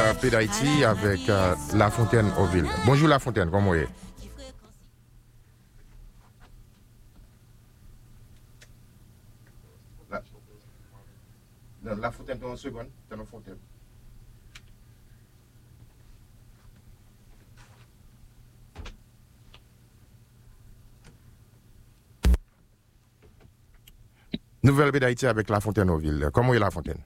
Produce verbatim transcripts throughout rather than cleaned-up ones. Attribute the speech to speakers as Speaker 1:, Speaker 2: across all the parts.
Speaker 1: euh, Pays d'Haïti avec euh, La Fontaine au ville. Bonjour La Fontaine, comment est? La, la Fontaine, dans une seconde, dans la Fontaine. Nouvelle Pays d'Haïti avec La Fontaine au ville. Comment est La Fontaine?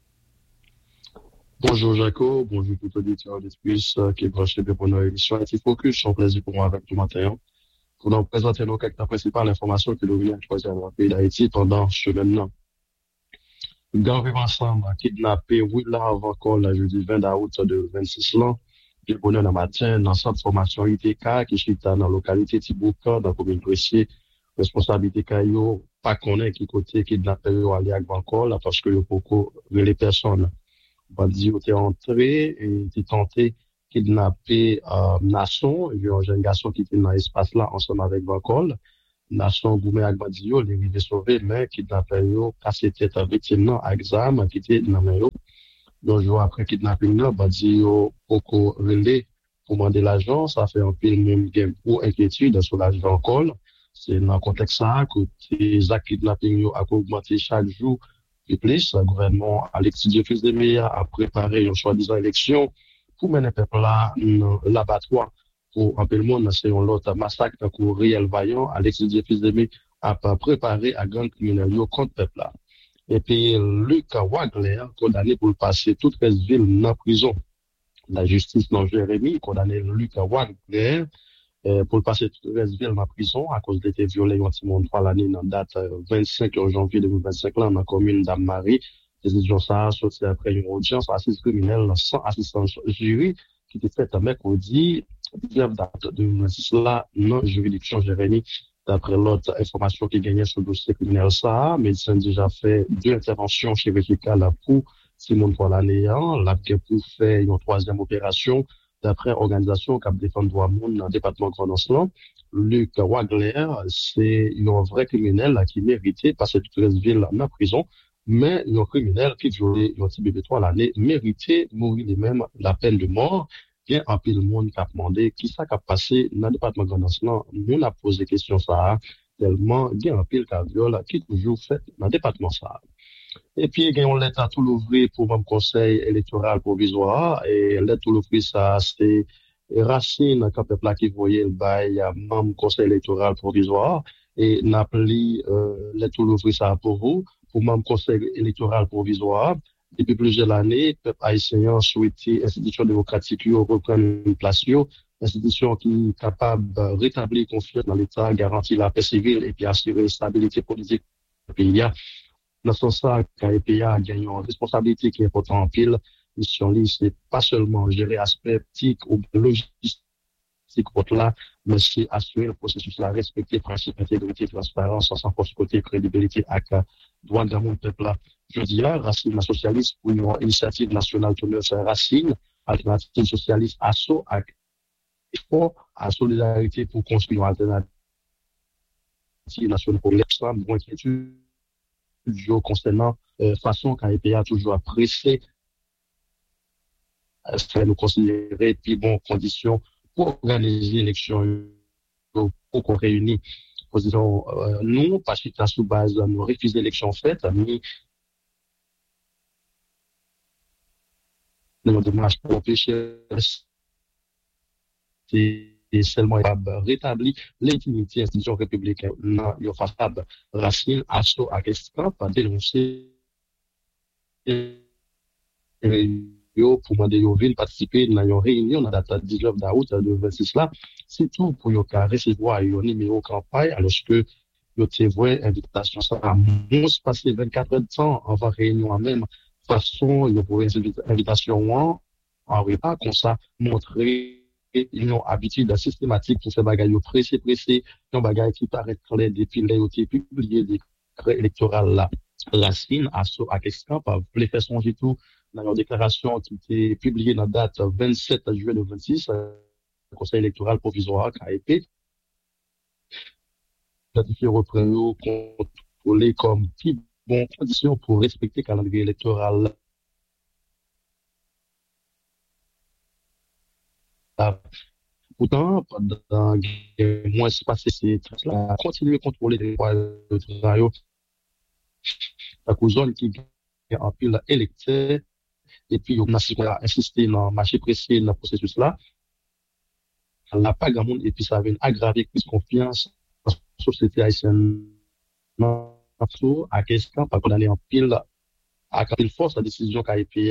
Speaker 2: Bonjour Jaco, bonjour tout auditeur d'Esprit euh, qui est branché pour nos émissions Haïti Focus. C'est un plaisir pour moi avec tout matin pour nous présenter nos quelques principales informations que nous venons de choisir dans le pays d'Haïti pendant ce maintenant. Gang vivre ensemble, kidnappé, oui là avant encore le jeudi vingt août de vingt-six ans, le bonheur dans matin, dans cette formation I T K qui est dans la localité Tibouka, dans la commune Pressier, responsabilité Kayo, pas connaît qui côté kidnappé yo aller à encore là parce que le beaucoup les personnes bandits ont été entrés et ont tenté kidnapper euh, Nasson, un jeune garçon qui était dans l'espace là ensemble avec Bancol. Nasson Goumé ak bandits yo, les rivé sauvé, mais kidnappé yo, cassé tête victime nan ak zam qui était dans main yo. Donc, jour après kidnapping là, bandits yo poko relé pour demander l'argent, ça fait un pile même game ou inquiétude sur l'argent Bancol. C'est dans le contexte ça que les actes kidnapping yo a augmenté chaque jour. Et plus, le gouvernement a l'étudié fils de meilleur a préparé une soi-disant élection pour mener le peuple là, l'abattoir pour un peu le monde, c'est un autre massacre pour réel vaillant à l'étudié fils de meilleur a préparé à gang criminel contre le peuple là. Et puis, Luc Wagler, condamné pour le passer toute treize villes dans la prison. La justice dans Jérémy, condamné Luc Wagler, Euh, pour le passer treize villes en prison à cause d'été violé en Timon trois l'année dans date euh, vingt-cinq janvier deux mille vingt-cinq là dans la commune d'Ammarie. Décision ça sorti après une audience assise criminelle sans assistance jury qui était faite mercredi dix-neuf date deux mille vingt-six là dans la juridiction Jérémy. D'après l'autre information qui gagnait sur le dossier criminel ça, médecin déjà fait deux interventions chirurgicales pour Timon trois l'année, là pour faire une troisième opération. D'après l'organisation qui a défendu droit monde dans le département Grand Anse, Luc Wagler, c'est un vrai criminel qui méritait passer toute la ville dans la prison, mais un criminel qui violait un petit bébé trois l'année méritait mourir de même la peine de mort. Il y a un peu de monde qui a demandé qui ça qui a passé dans le département Grand Anse. Nous a posé question ça, tellement il y a un peu de viol qui est toujours fait dans le département ça. Et puis, il y a une lettre à tout l'ouvrir pour le conseil électoral provisoire. Et lettre tout l'ouvrir, ça, c'est Racine, quand peuple qui voyait le bail, membre conseil électoral provisoire. Et Napoli, euh, lettre tout l'ouvrir, ça pour vous, pour membre conseil électoral provisoire. Depuis plusieurs années, peuple haïtien souhaité institution démocratique, reprendre une place, institution qui est capable de rétablir confiance dans l'État, garantir la paix civile et puis assurer la stabilité politique du pays. Dans ce sens, K E P A a gagné une responsabilité qui est importante en pile. Mission li, c'est pas seulement gérer aspect éthique ou logistique là, mais c'est assurer le processus là, respecter principe intégrité, transparence, sans force côté crédibilité avec droit de mon peuple là. Je dis là, Racine socialiste pour une initiative nationale de neuf Racine, alternative socialiste asso avec effort à solidarité pour construire une alternative nationale pour l'extrême, bon inquiétude toujours concernant euh, façon K E P A toujours apprécié euh, faire nous considérer puis bon conditions pour organiser l'élection pour, pour qu'on réunisse position euh, nous parce que sous base nous refuser l'élection faite mais nous démarche pour empêcher c'est seulement rétablir l'intimité institution républicaine dans le façade Racine asso à question pas dénoncer yo pour demander yo ville participer dans une réunion dans date dix-neuf août deux mille vingt-six là c'est tout pour yo recevoir un numéro campagne alors que yo te voit invitation ça a moins passé vingt-quatre heures de temps avant réunion même façon yo pour invitation en repas comme ça montrer ils ont habitude systématique pour faire bagaille pressé pressé un bagage qui paraît clair depuis les ont publié des décrets électoraux là Racine à à question par les faire songer tout dans leur déclaration qui était publiée dans la date vingt-sept juillet deux mille vingt-six le conseil électoral provisoire K E P planifié reprendre contrôler comme qui bon condition pour respecter le calendrier électoral Pourtant, pendant le mois passé, c'est là, continuer à contrôler les droits de travail, la zone qui est en pile électeur, et puis on a insisté dans le marché précis dans le processus là, on n'a pas grand monde, et puis ça vient aggraver plus confiance dans la société haïtienne. Non, à question, par contre, on est en pile, à une force la décision qu'a été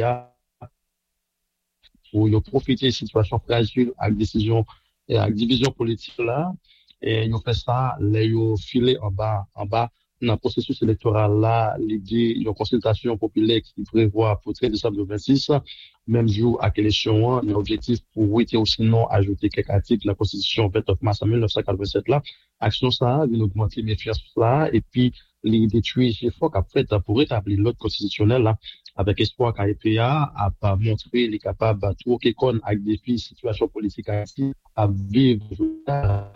Speaker 2: pour y profiter de situation fragile avec décision et avec division politique là et ils ont fait ça les ont filé en bas en bas dans le processus électoral là l'idée une consultation populaire qui prévoit pour treize décembre deux mille vingt-six même jour à l'élection l'objectif pour retirer ou sinon ajouter quelques articles de la constitution vingt-neuf mars mille neuf cent quatre-vingt-sept là action ça vient augmenter méfiance là et puis les détruire chez F O C après pour rétablir l'ordre constitutionnel là avec espoir qu'A E A a pas montré les capables de tout qu'on avec des filles situation politique ainsi à vivre à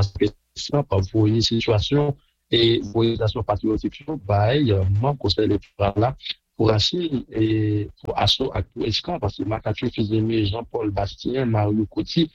Speaker 2: ça par une situation et organisation patriotique bah membre conseil électoral là pour assurer et pour assurer à tout escale parce que Macathieu faisait Jean-Paul Bastien Mario Coty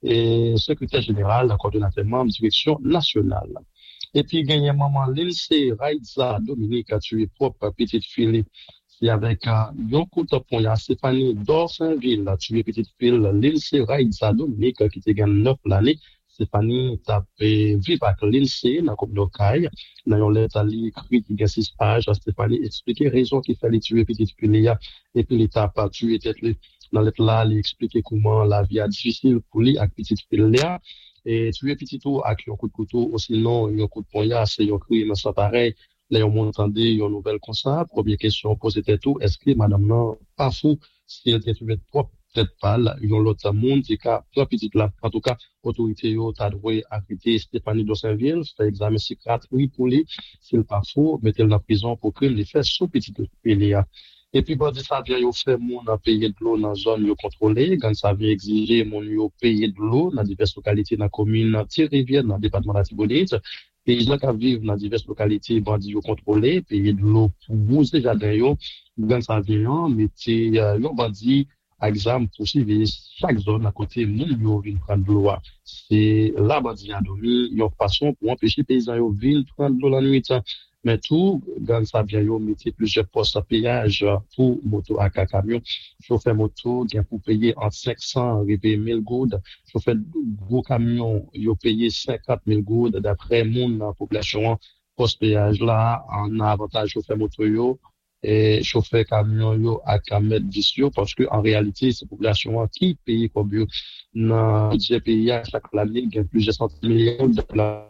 Speaker 2: et secrétaire général la coordonnateur membre direction nationale. Et puis, gagné maman Lindsay Raïza Dominique a tué propre petite fille. C'est avec un uh, coup de poing à Stéphanie Dorsainville a tué petite fille Lindsay Raïza Dominique qui était gagné neuf l'année. Stéphanie a vivre avec Lindsay dans la coupe d'Ocaille. Dans une lettre, elle écrit qui a six pages. Stéphanie expliquait raison qui fallait tuer petite fille. Et puis, l'état pas tué tête. Dans la lettre là, elle expliquait comment la vie est difficile pour lui avec petite fille. Et tuer petit tout avec un coup de couteau, ou sinon, un coup de poignard, c'est un crime, ça pareil. Là, on m'entendait une nouvelle comme ça. Première question posée tout, est-ce que madame non, pas fou, si elle était tuée propre, peut-être pas, là, il y a l'autre monde, c'est qu'à, trois petites là. En tout cas, autorité, yo, t'as droit à arrêter Stéphanie Dorsainville, fait examen psychiatrique pour lui, s'il pas faux, mettez-le dans la prison pour crime, les faits sous petite fille. Et puis, bon, ça vient, yo fait mon payer de l'eau dans la zone yo contrôlée. Quand ça vient exiger mon yo payer de l'eau dans diverses localités dans la commune Thierry-Rivière, dans le département de la Tibonite. Et les gens qui vivent dans diverses localités, bandits yo contrôlés, payer de l'eau pour vous, déjà d'ailleurs, quand ça vient, mettez, yo bandits, exemple, pour suivre chaque zone à côté, moun yo vient prendre de l'eau. C'est là, bandits a dormi, yon façon pour empêcher les paysans yo vient prendre de l'eau la nuit. Mais tout, quand ça vient, yo mettez plusieurs postes à péage pour moto à camion. Chauffeur moto, bien pour payer entre cinq cents et mille goudes. Chauffeur gros camion, yo payé cinquante mille goudes. D'après mon population, poste péage là, en avantage chauffeur moto yo, et chauffeur camion yo à mettre dix yo, parce que en réalité, c'est population qui paye comme yo. Dans le pays, à chaque année, il y a plusieurs centaines de millions de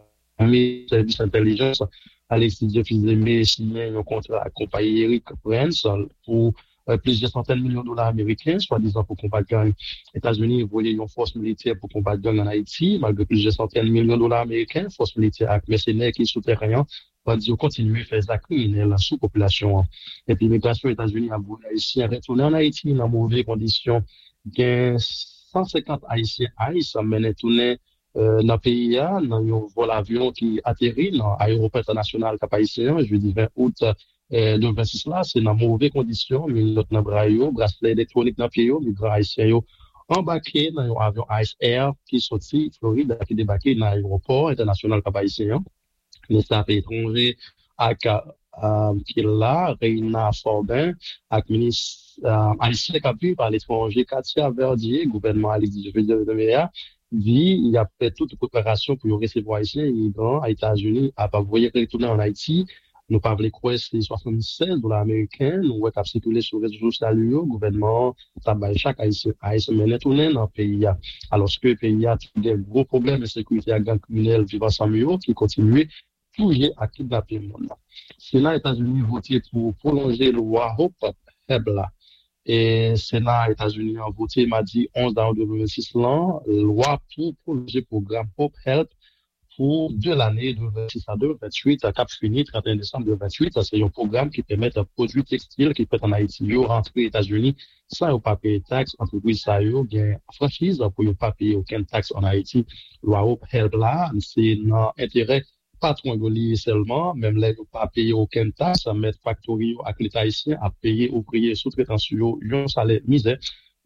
Speaker 2: la service d'intelligence. Alexis Dieu-Fils-Aimé signé un contrat à compagnie Eric Prince pour euh, plusieurs centaines de millions de dollars américains, soi-disant pour combattre gang. États-Unis voyaient une force militaire pour combattre gang en Haïti, malgré plusieurs centaines de millions de dollars américains, force militaire avec mercenaires qui souterrains, va dire continuer à faire des criminels la sous-population. Et puis l'immigration États-Unis a voulu Haïtiens retourner en Haïti dans mauvaises conditions. Il y a cent cinquante Haïtiens Haïtiens mené tourner Euh, dans le pays, dans un vol avion qui atterrit dans l'aéroport international cap-haïtien, jeudi vingt août euh, deux mille vingt-six là, c'est dans mauvaises conditions, mais notre braille, bracelet électronique dans le pays, migrants haïtiens embarqués dans un avion Ice Air qui sorti Floride, qui débarqué dans l'aéroport international cap-haïtien. Ministre des étrangers avec euh, qui est là, Reina Forbin, avec ministre euh, haïtien qui a vu par l'étranger, Katia Verdier, gouvernement Alexis Dieu-Fils-Aimé, dit il y a fait toute préparation pour recevoir haïtiens immigrants aux États-Unis à pas voyer retourner en Haïti. Nous pas voulu croire c'est soixante-seize dollars américains, nous ouais cap circuler sur les réseaux sociaux, le gouvernement ça ba chaque haïtien haïtien mener tourner dans le pays alors que le pays a des gros problèmes de sécurité à gang criminel vivant sans mieux qui continue toujours à kidnapper le monde. C'est là les États-Unis voté pour prolonger le loi Hope Hebla. Et Sénat États-Unis a voté mardi onze avril deux mille vingt-six là, loi pour prolonger le programme Hope Help pour de l'année de vingt-six à deux mille vingt-huit, à cap fini trente et un décembre deux mille vingt-huit. C'est un programme qui permet de produits textiles qui peut en Haïti, yo rentrer aux États-Unis sans yo pas payer taxe, entreprise ça yo bien franchise pour yo pas payer aucune taxe en Haïti. Loi Hope Help là, c'est dans intérêt patron goli seulement, même là, ils pas payer aucune taxe, mettre factory avec l'État haïtien à payer ouvriers sous-traitants sur un salaire misère.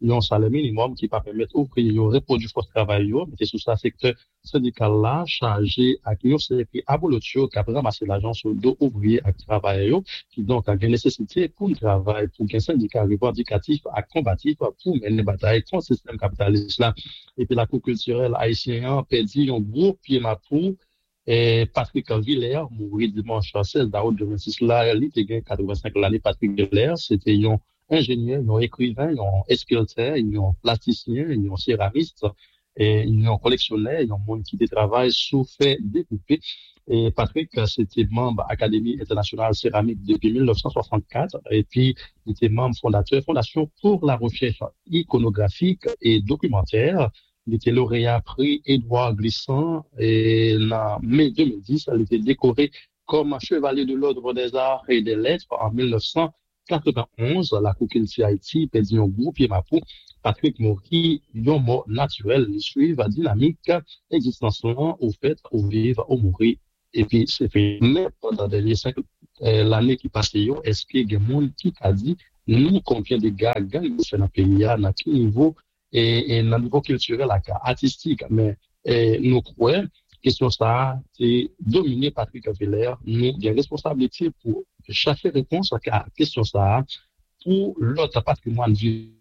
Speaker 2: il y a un salaire minimum qui va permettre ouvriers de reproduire force travail, mais c'est sous ça secteur syndical là, chargé à qui c'est puis abolotio qui a ramassé l'argent sur le dos ouvriers à travailleurs, qui donc a une nécessité pour le travail, pour qu'un syndicat revendicatif à combatif pour mener bataille contre le système capitaliste là. Et puis la cour culturelle haïtienne perdit un gros pied mapou. Et Patrick Villers, mort dimanche seize août deux mille vingt-six, là, il était quatre-vingt-cinq l'année. Patrick Villers, c'était un ingénieur, un écrivain, un sculpteur, un plasticien, un céramiste, et un collectionneur, un monde qui travaille sous fait découpé. Et Patrick, c'était membre Académie internationale céramique depuis mille neuf cent soixante-quatre, et puis il était membre fondateur, Fondation pour la recherche iconographique et documentaire. Il était lauréat prix Édouard Glissant et en mai deux mille dix, il était décoré comme chevalier de l'ordre des arts et des lettres en mille neuf cent quatre-vingt-onze. La Coquille Haïti perdit un groupe et Mapou. Patrick Mori, un mot naturel, il suit la dynamique existence au fait, au vivre, au mourir. Et puis, c'est fait. Mais pendant les derniers cinq, euh, l'année qui passe, est-ce qu'il y a des gens qui a dit, nous, combien de gars gagnent dans le pays, à quel niveau, et, et dans le niveau culturel, artistique, mais et, nous croyons, question ça, c'est dominer Patrick Villers, nous, il y a une responsabilité pour chercher réponse à la question ça, pour l'autre patrimoine vivant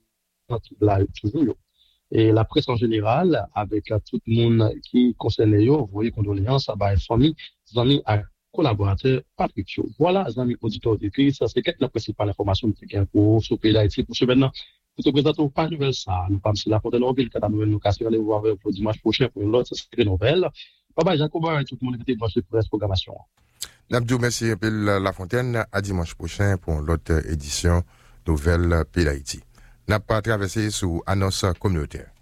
Speaker 2: là, toujours. Et la presse en général, avec tout le monde qui concerne eux, vous voyez, condoléances à la famille, amis, à collaborateurs, Patrick. Voilà, amis auditeurs d'écrit, ça c'est quelques principales informations qui sont pour ce pays d'Haïti. Pour ce maintenant, pour te présenter pas de nouvelles ça, nous parlons de la Fontaine Orville, quand la nouvelle nous casse, allez voir pour dimanche prochain pour une autre série de nouvelles. Bye bye, Jacob, et tout le monde qui était branché pour la programmation.
Speaker 1: Nabdou, merci un peu La Fontaine, à dimanche prochain pour l'autre édition Nouvelle Pays d'Haïti. N'a pas traversé sous annonce communautaire.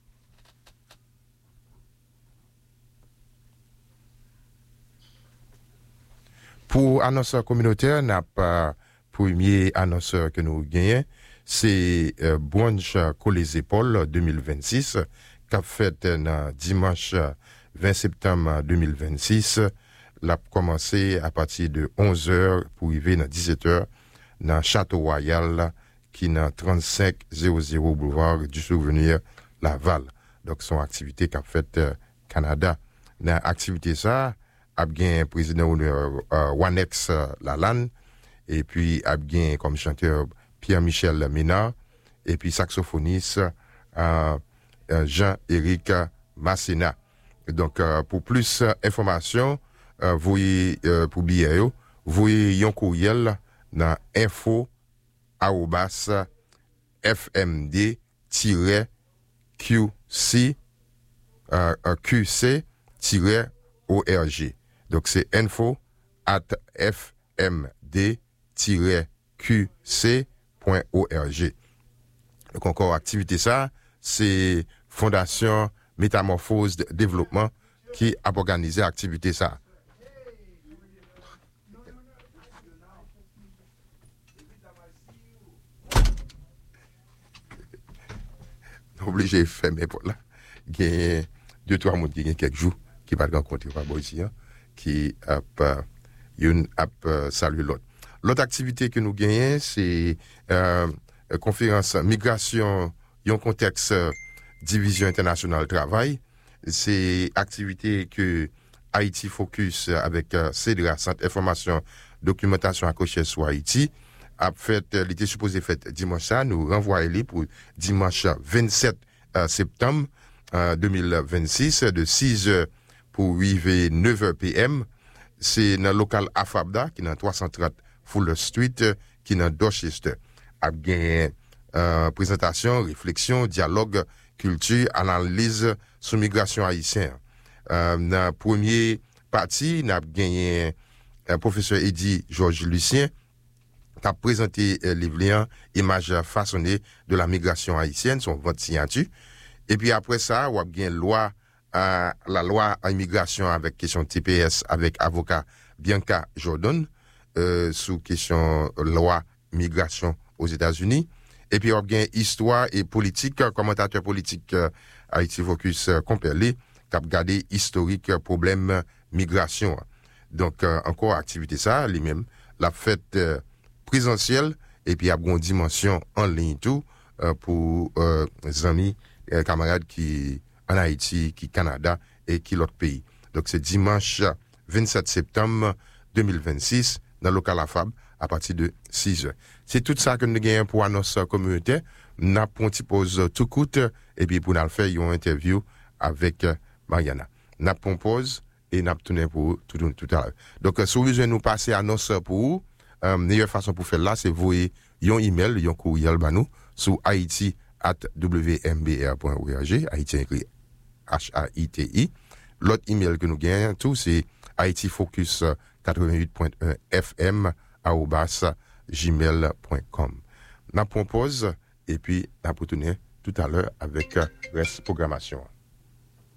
Speaker 1: Pour annonce communautaire, n'a pas premier annonceur que nous gagnons, c'est euh, Brunch Coller les épaules deux mille vingt-six, qu'a fait euh, dimanche vingt septembre deux mille vingt-six. L'a commencé à partir de onze heures pour arriver à dix-sept heures dans Château Royal, qui est dans trente-cinq zéro zéro boulevard du Souvenir Laval. Donc, son activité qu'a fait euh, Canada. Dans l'activité ça, a bien président de euh, Wanex euh, Lalanne, et puis a bien comme chanteur Pierre-Michel Ménard, et puis saxophoniste euh, euh, Jean-Éric Massena. Donc, euh, pour plus d'informations, euh, vous euh, pour billet, vous voyez un courriel dans info arobase fmd q c euh, qc-org. Donc c'est info at fmd q c point org. Donc encore activité ça, c'est Fondation Métamorphose de Développement qui a organisé activité ça. Obligé de fermer pour là. Il y a deux, trois mois, il y a quelques jours qui va rencontrer par ici, qui a une a salué l'autre. L'autre activité que nous gagnons, c'est euh, conférence migration, un contexte euh, division internationale travail. C'est activité que Haïti Focus avec euh, CEDRA, Centre Information Documentation accrochée sur Haïti, a fait, il était supposé faire dimanche ça, nous renvoyer pour dimanche vingt-sept euh, septembre euh, deux mille vingt-six, de six heures pour arriver neuf heures p m. C'est dans le local Afabda, qui est dans trois cent trente Fuller Street, qui est dans Dorchester. A bien euh, présentation, réflexion, dialogue, culture, analyse sur migration haïtienne. Euh, dans la première partie, nous avons gagné un professeur Eddy Georges Lucien, qui a présenté euh, les images façonnées de la migration haïtienne, son vote signature. Et puis après ça, on a bien loi, euh, la loi à immigration avec question T P S avec avocat Bianca Jordan, euh, sous question loi migration aux États-Unis. Et puis on a bien histoire et politique, commentateur politique euh, Haïti Focus euh, Compelé, qui a regardé historique euh, problème migration. Donc euh, encore activité ça, lui-même, la fête euh, présentielle, et puis il y a une dimension en ligne tout, euh, pour euh, amis, euh, camarades qui en Haïti, qui Canada et qui l'autre pays. Donc c'est dimanche vingt-sept septembre deux mille vingt-six dans le local à Fab à partir de six heures. C'est tout ça que nous gagnons pour notre communauté. Nous avons une petite pause tout coûte et puis pour nous faire une interview avec Mariana. Nous avons une pause et nous avons tourné pour tout, tout, tout à l'heure. Donc si vous voulez nous passer à nos pour vous, la euh, meilleure façon pour faire là, c'est envoyer un email, un courriel à nous sur haiti arobase w m b r point org, Haïti écrit H A I T I. L'autre email que nous gagnons, tout, c'est haitifocus quatre-vingt-huit point un f m arobase gmail point com. Nous propose et puis nous retourner tout à l'heure avec reste programmation.